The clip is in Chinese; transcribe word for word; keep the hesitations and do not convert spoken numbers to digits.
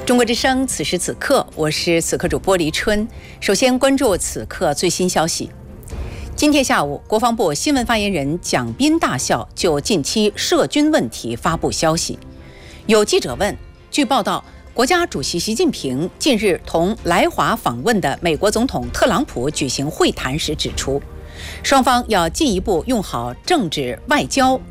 中国之声，此时此刻，我是此刻主播黎春。首先关注此刻最新消息。今天下午，国防部新闻发言人蒋斌大校就近期涉军问题发布消息。有记者问，据报道，国家主席习近平近日同来华访问的美国总统特朗普举行会谈时指出，双方要进一步用好政治、外交、